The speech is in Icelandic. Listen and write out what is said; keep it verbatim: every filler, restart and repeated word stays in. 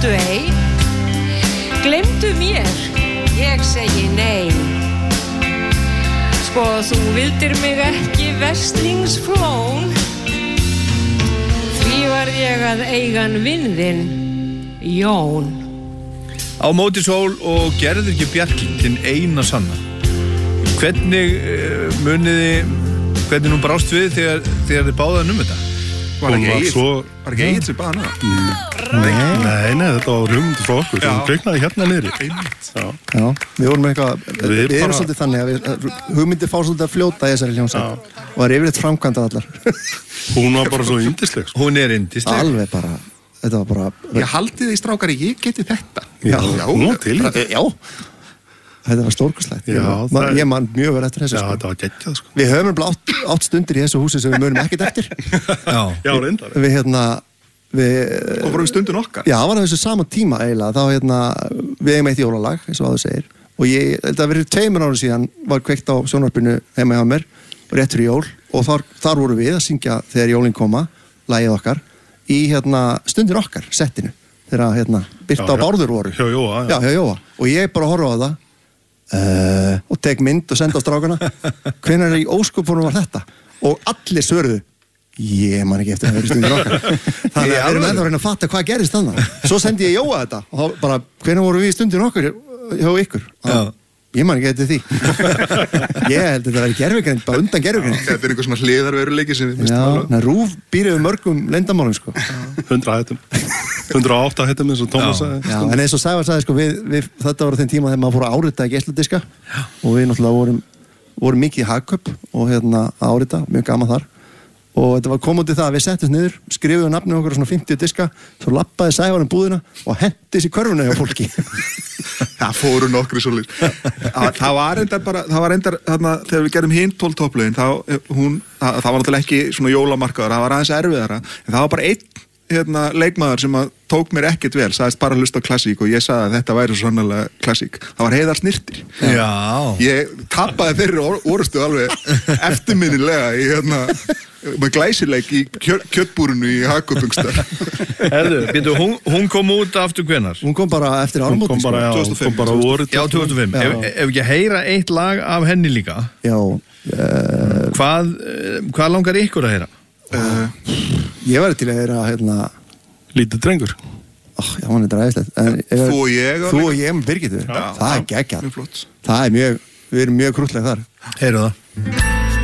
viltu ei? Gleymdu mér, ég segi nei. Sko, þú vildir mig ekki verslingsflón, því var ég að eigan vinn þinn, Jón. Á móti sól og gerður ekki Bjarki, þinn eina sanna. Hvernig uh, muniði, hvernig hún brást við þegar, þegar þið báðan um þetta? Var ekki Egill svo... Egil sem baða hana? Nei, nei, nei, þetta var hugmyndi frá okkur. Hún kveiknaði hérna niðri. Já. Já, við vorum eitthvað, við, við erum bara... svolítið þannig að við, hugmyndir fá svolítið að fljóta í þessari hljómsveit og það er yfirleitt framkvæmdað allar. Hún var bara svo yndisleg. Sko. Hún er yndisleg. Alveg bara, þetta var bara... Ég haldi þið strákar, ég geti þetta. Já, já, já til í þetta. Já. Þetta var stórkostlegt. Ég, man, ég man mjög vel eftir þessu. Já, sko. þetta var geggjað sko. Við höfum bara átt, átt stundir í þessu húsi sem við munum ekkert eftir. Já, já, reyndar. Við hérna við og vorum við stundin okkar. Já, það var þessu sama tíma eiginlega. Þá hérna við eigum eitt jólalag, eins og áður segir. Og ég, þetta verið tveimur árum síðan var kveikt á sjónvarpinu heima hjá mér, rétt fyrir jól, og þar, þar voru við að syngja þegar jólin koma, lagið okkar, í hérna stundin okkar, settinu. Þegar hérna Birta og Bárður voru. Hjá Jóa, já. Já, hjá Jóa. Og ég bara horfa á það. Uh, og tek mynd og senda á strákana. Hvenær í ósköpunum var þetta? Og allir svöruðu, ég man ekki eftir að vera í stundin okkar. Þannig að við erum ennþá að reyna að fatta hvað gerist þannig. Svo sendi ég Jóa þetta og þá bara, hvenær voru við í stundin okkar hjá ykkur? Já. Ég man ekki eftir því. Ég held að þetta væri gervigreind, bara undan gervigreind. Þetta er einhver svona hliðarveruleiki sem við Já, na, Rúf býr yfir mörgum leyndarmálum sko. hundrað hættum. hundrað og átta hættum eins og Tómas sagði. Já, en eins og Sævar sagði sko, við, við, þetta var þeim tíma þegar maður fór að árita geisladiska og við náttúrulega vorum, vorum mikið í hagköp og hérna að árita, mjög gaman þar. Og þetta var komið til það að við settumst niður, skrifuðu nafnið okkur á svona fimmtíu diska, svo lappaði Sævar um búðina og henti þessi körfuna hjá fólki. Það fóru nokkri svolít. Það var endar bara, það var endar, þarna, þegar við gerum hinn tólf topplögin, þá, hún, það, það var náttúrulega ekki svona jólamarkaður, það var aðeins erfiðara, en það var bara einn hérna, leikmaður sem að tók mér ekkert vel, sagðist bara að hlusta á klassík og ég sagði að þetta væri svo sannlega klassík. Það var Heiðar Snirtir. Já. Ég tappaði þeirri orustu alveg eftirminnilega í hérna, með glæsileik í kjö, kjötbúrinu í Hagkaup. Herðu, býtu, hún, hún kom út aftur hvenar? Hún kom bara eftir áramótin. Hún kom bara, já, tvö þúsund og fimm. kom bara vorið. Já, tvö þúsund og fimm. Ef, ef ekki heyra eitt lag af henni líka, Já. Uh, hvað, hvað langar ykkur að heyra? Uh, ég var til að heyra hérna, Lítið drengur. oh, já, hann er dræðislegt. Þú og ég. Þú og ég með Birgitu. Það er geggjað. Mjög flott. Það er mjög, við erum mjög krúttlega þar. Heyru það.